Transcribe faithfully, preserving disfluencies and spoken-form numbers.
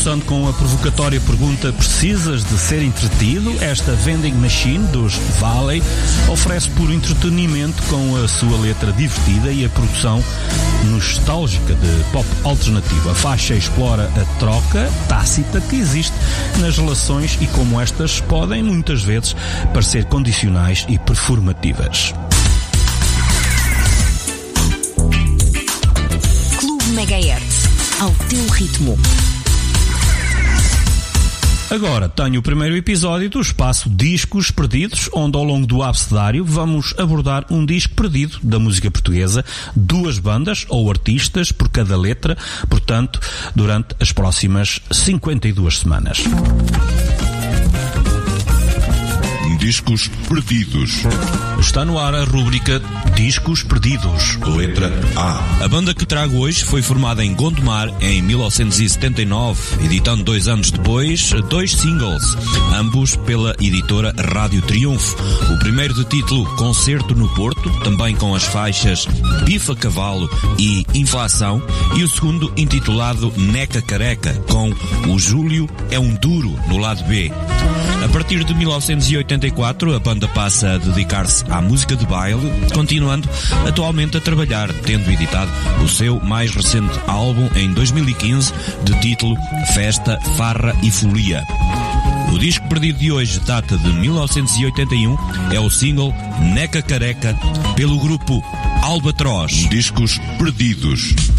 começando com a provocatória pergunta: precisas de ser entretido? Esta Vending Machine dos Valley oferece puro entretenimento com a sua letra divertida e a produção nostálgica de pop alternativo. A faixa explora a troca tácita que existe nas relações e como estas podem muitas vezes parecer condicionais e performativas. Clube Megahertz, ao teu ritmo. Agora tenho o primeiro episódio do espaço Discos Perdidos, onde ao longo do abecedário vamos abordar um disco perdido da música portuguesa, duas bandas ou artistas por cada letra, portanto, durante as próximas cinquenta e duas semanas. Discos Perdidos. Está no ar a rúbrica Discos Perdidos. Letra A. A banda que trago hoje foi formada em Gondomar em mil novecentos e setenta e nove, editando dois anos depois dois singles, ambos pela editora Rádio Triunfo. O primeiro de título Concerto no Porto, também com as faixas Bifa Cavalo e Inflação, e o segundo intitulado Neca Careca, com O Júlio é um Duro no lado B. A partir de mil novecentos e oitenta e quatro, a banda passa a dedicar-se à música de baile, continuando atualmente a trabalhar, tendo editado o seu mais recente álbum em dois mil e quinze, de título Festa, Farra e Folia. O disco perdido de hoje data de mil novecentos e oitenta e um, é o single Neca Careca, pelo grupo Albatroz. Discos Perdidos.